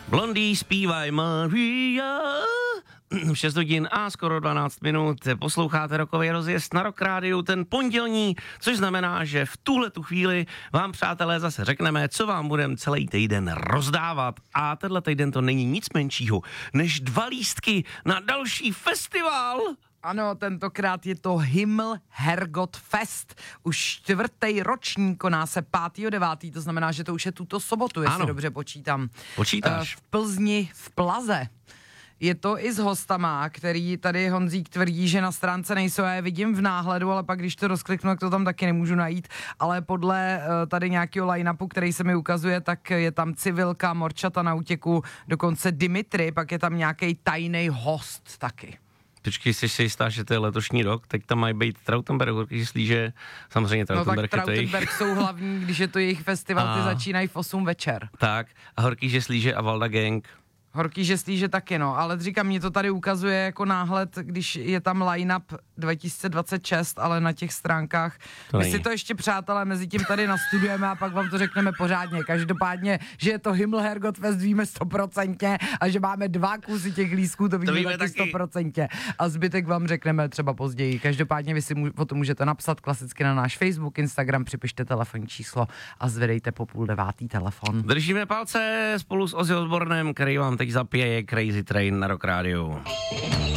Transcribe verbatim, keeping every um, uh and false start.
Blondý zpívaj Maria. šest hodin a skoro dvanáct minut posloucháte rokový rozjezd na Rock Rádiu, ten pondělní, což znamená, že v tuhle tu chvíli vám, přátelé, zase řekneme, co vám budeme celý týden rozdávat. A tenhle týden to není nic menšího, než dva lístky na další festival. Ano, tentokrát je to Himmel Hergot Fest. Už čtvrtý ročník koná se pátého devátého To znamená, že to už je tuto sobotu, jestli ano. dobře počítám. Počítáš. V Plzni, v Plaze. Je to i s hostama, který tady Honzík tvrdí, že na stránce nejsou, já je vidím v náhledu, ale pak když to rozkliknu, tak to tam taky nemůžu najít, ale podle tady nějakého line-upu, který se mi ukazuje, tak je tam Civilka, Morčata na útěku, dokonce Dimitri, pak je tam nějaký tajný host taky. Počkej, jsi si jistá, že to je letošní rok, teď tam mají být Trautenberg, Horký Slíže, samozřejmě Trautenberg no, je to jejich. No tak Trautenberg jsou hlavní, když je to jejich festival, a... ty začínají v osm večer. Tak, a Horký Slíže a Valda Gang. Horký Slíže taky, no, ale říkám, mě to tady ukazuje jako náhled, když je tam line-up dva tisíce dvacet šest, ale na těch stránkách. To My není. si to ještě, přátelé, mezi tím tady nastudujeme a pak vám to řekneme pořádně. Každopádně, že je to Himmel Hergot Fest, víme stoprocentně a že máme dva kusy těch lístků, to víme, to víme taky stoprocentně. A zbytek vám řekneme třeba později. Každopádně vy si mu, potom můžete napsat klasicky na náš Facebook, Instagram, připište telefonní číslo a zvedejte po půl devátý telefon. Držíme palce spolu s Ozzy Osbournem, který vám teď zapěje Crazy Train na Rock Rádiu.